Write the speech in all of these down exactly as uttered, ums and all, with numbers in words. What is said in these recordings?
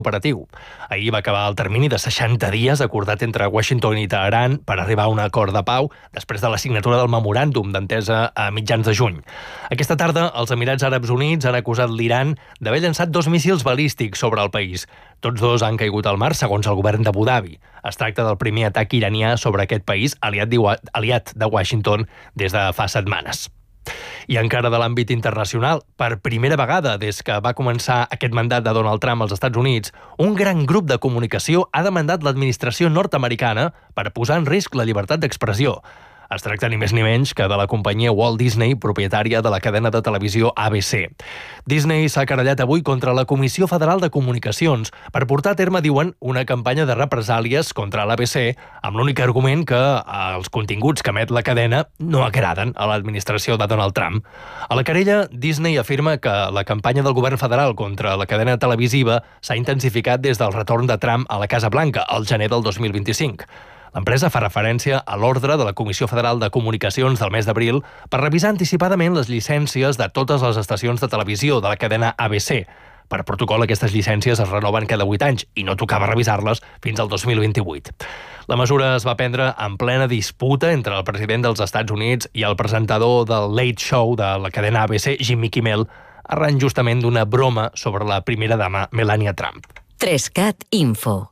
operatiu. Ahir va acabar el termini de seixanta dies acordat entre Washington i Teheran per arribar a un acord de pau després de la signatura del memoràndum d'entesa a mitjans de juny. Aquesta tarda, els Emirats Àrabs Units han acusat l'Iran d'haver llançat dos míssils balístics sobre el país. Tots dos han caigut al mar, segons el govern d'Abu Dhabi. Es tracta del primer atac iranià sobre aquest país, aliat de Washington des de fa setmanes. I encara de l'àmbit internacional, per primera vegada des que va començar aquest mandat de Donald Trump als Estats Units, un gran grup de comunicació ha demandat l'administració nord-americana per posar en risc la llibertat d'expressió. Es tracta ni més ni menys que de la companyia Walt Disney, propietària de la cadena de televisió A B C. Disney s'ha querellat avui contra la Comissió Federal de Comunicacions per portar a terme, diuen, una campanya de represàlies contra l'A B C amb l'únic argument que els continguts que emet la cadena no agraden a l'administració de Donald Trump. A la querella, Disney afirma que la campanya del govern federal contra la cadena televisiva s'ha intensificat des del retorn de Trump a la Casa Blanca, al gener del dos mil vint-i-cinc. L'empresa fa referència a l'ordre de la Comissió Federal de Comunicacions del mes d'abril per revisar anticipadament les llicències de totes les estacions de televisió de la cadena A B C. Per protocol, aquestes llicències es renoven cada vuit anys i no tocava revisar-les fins al dos mil vint-i-vuit. La mesura es va prendre en plena disputa entre el president dels Estats Units i el presentador del Late Show de la cadena A B C, Jimmy Kimmel, arran justament d'una broma sobre la primera dama Melania Trump. tres cat Info.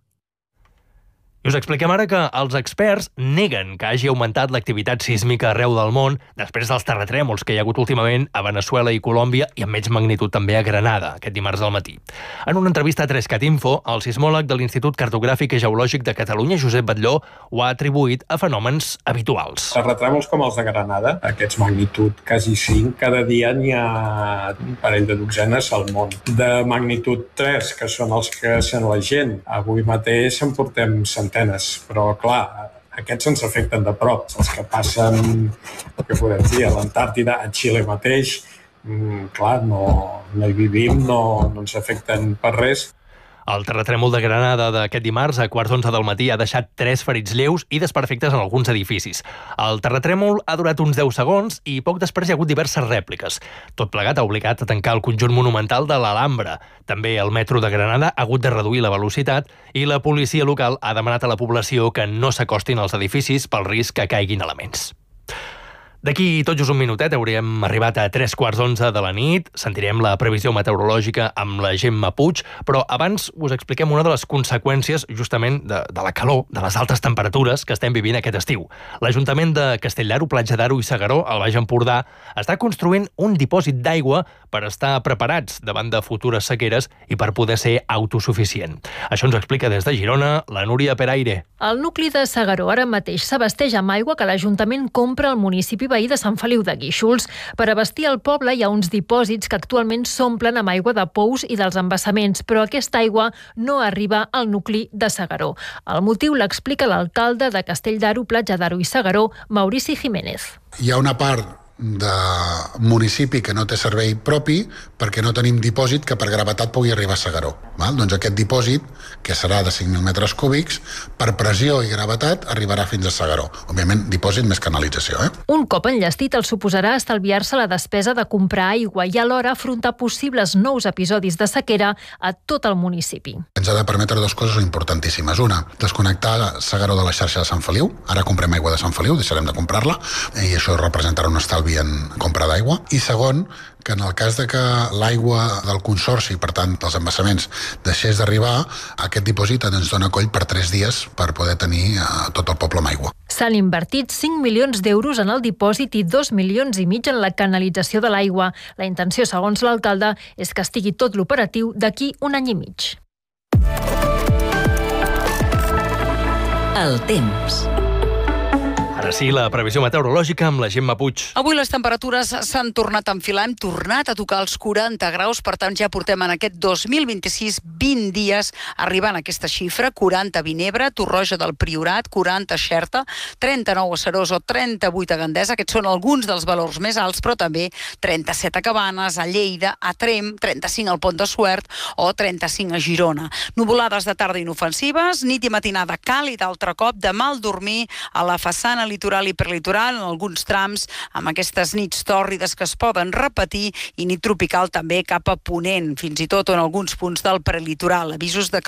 I us expliquem ara que els experts neguen que hagi augmentat l'activitat sísmica arreu del món després dels terratrèmols que hi ha hagut últimament a Veneçuela i Colòmbia i amb menys magnitud també a Granada, aquest dimarts al matí. En una entrevista a tres cat Info, el sismòleg de l'Institut Cartogràfic i Geològic de Catalunya, Josep Batlló, ho ha atribuït a fenòmens habituals. Terratrèmols com els de Granada, aquests magnitud quasi cinc, cada dia n'hi ha un parell de dotzenes al món. De magnitud tres, que són els que sent la gent, avui mateix en portem centenes, però clar, aquests ens afecten de prop. Els que passen, què podem dir, a l'Antàrtida, a Xile mateix, mm, clar, no, no hi vivim, no, no ens afecten per res. El terratrèmol de Granada d'aquest dimarts a quarts d'onze del matí ha deixat tres ferits lleus i desperfectes en alguns edificis. El terratrèmol ha durat uns deu segons i poc després hi ha hagut diverses rèpliques. Tot plegat ha obligat a tancar el conjunt monumental de l'Alhambra. També el metro de Granada ha hagut de reduir la velocitat i la policia local ha demanat a la població que no s'acostin als edificis pel risc que caiguin elements. D'aquí tot just un minutet hauríem arribat a tres quarts d'onze de la nit, sentirem la previsió meteorològica amb la Gemma Puig, però abans us expliquem una de les conseqüències justament de, de la calor, de les altes temperatures que estem vivint aquest estiu. L'Ajuntament de Castell d'Aro, Platja d'Aro i S'Agaró, al Baix Empordà, està construint un dipòsit d'aigua per estar preparats davant de futures sequeres i per poder ser autosuficient. Això ens explica des de Girona la Núria Peraire. El nucli de S'Agaró ara mateix s'abasteix amb aigua que l'Ajuntament compra al municipi veí de Sant Feliu de Guíxols. Per abastir el poble hi ha uns dipòsits que actualment s'omplen amb aigua de pous i dels embassaments, però aquesta aigua no arriba al nucli de S'Agaró. El motiu l'explica l'alcalde de Castell d'Aro, Platja d'Aro i S'Agaró, Maurici Jiménez. Hi ha una part de municipi que no té servei propi perquè no tenim dipòsit que per gravetat pugui arribar a S'Agaró. Val? Doncs aquest dipòsit, que serà de cinc mil metres cúbics, per pressió i gravetat arribarà fins a S'Agaró. Òbviament, dipòsit més canalització. Eh? Un cop enllestit el suposarà estalviar-se la despesa de comprar aigua i alhora afrontar possibles nous episodis de sequera a tot el municipi. Ens ha de permetre dues coses importantíssimes. Una, desconnectar S'Agaró de la xarxa de Sant Feliu. Ara comprem aigua de Sant Feliu, deixarem de comprar-la, i això representarà un estalvi en compra d'aigua. I segon, que en el cas de que l'aigua del consorci, per tant, dels embassaments, deixés d'arribar, aquest dipòsit ens dona coll per tres dies per poder tenir eh, tot el poble amb aigua. S'han invertit cinc milions d'euros en el dipòsit i dos milions i mig en la canalització de l'aigua. La intenció, segons l'alcalde, és que estigui tot l'operatiu d'aquí un any i mig. El temps. Ara sí, la previsió meteorològica amb la Gemma Puig. Avui les temperatures s'han tornat a enfilar, hem tornat a tocar els quaranta graus, per tant ja portem en aquest dos mil vint-i-sis vint dies arribant a aquesta xifra, quaranta a Vinebre, Torroja del Priorat, quaranta a Xerta, trenta-nou a Serós o trenta-vuit a Gandesa, aquests són alguns dels valors més alts, però també trenta-set a Cabanes, a Lleida, a Tremp, trenta-cinc al Pont de Suert o trenta-cinc a Girona. Nuvolades de tarda inofensives, nit i matinada càlida altre cop, de mal dormir a la façana litoral i prelitoral, en alguns trams amb aquestes nits tòrrides que es poden repetir, i nit tropical també cap a ponent, fins i tot en alguns punts del prelitoral. Avisos de